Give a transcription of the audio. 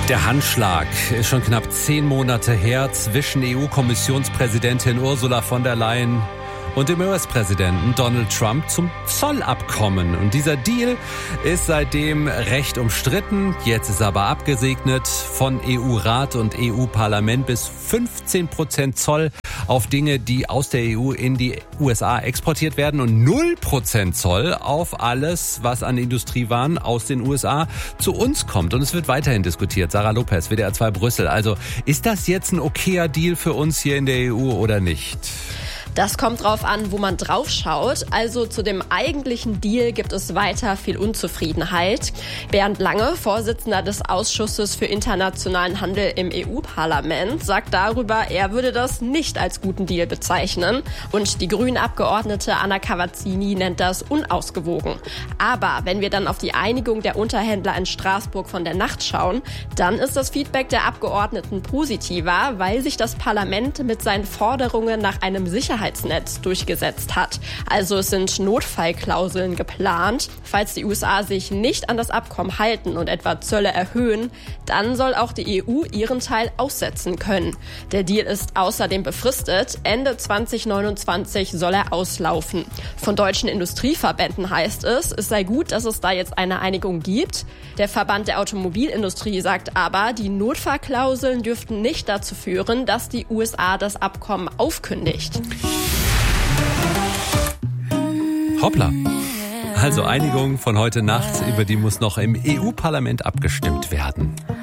Der Handschlag ist schon knapp 10 Monate her zwischen EU-Kommissionspräsidentin Ursula von der Leyen und dem US-Präsidenten Donald Trump zum Zollabkommen. Und dieser Deal ist seitdem recht umstritten. Jetzt ist aber abgesegnet von EU-Rat und EU-Parlament. Bis 15% Zoll auf Dinge, die aus der EU in die USA exportiert werden und 0% Zoll auf alles, was an Industriewaren aus den USA zu uns kommt. Und es wird weiterhin diskutiert. Sarah Lopez, WDR 2 Brüssel. Also ist das jetzt ein okayer Deal für uns hier in der EU oder nicht? Das kommt drauf an, wo man drauf schaut. Also zu dem eigentlichen Deal gibt es weiter viel Unzufriedenheit. Bernd Lange, Vorsitzender des Ausschusses für internationalen Handel im EU-Parlament, sagt darüber, er würde das nicht als guten Deal bezeichnen. Und die Grünen-Abgeordnete Anna Cavazzini nennt das unausgewogen. Aber wenn wir dann auf die Einigung der Unterhändler in Straßburg von der Nacht schauen, dann ist das Feedback der Abgeordneten positiver, weil sich das Parlament mit seinen Forderungen nach einem Sicherheitsnetz durchgesetzt hat. Also es sind Notfallklauseln geplant. Falls die USA sich nicht an das Abkommen halten und etwa Zölle erhöhen, dann soll auch die EU ihren Teil aussetzen können. Der Deal ist außerdem befristet. Ende 2029 soll er auslaufen. Von deutschen Industrieverbänden heißt es sei gut, dass es da jetzt eine Einigung gibt. Der Verband der Automobilindustrie sagt aber, die Notfallklauseln dürften nicht dazu führen, dass die USA das Abkommen aufkündigt. Hoppla. Also Einigung von heute Nacht, über die muss noch im EU-Parlament abgestimmt werden.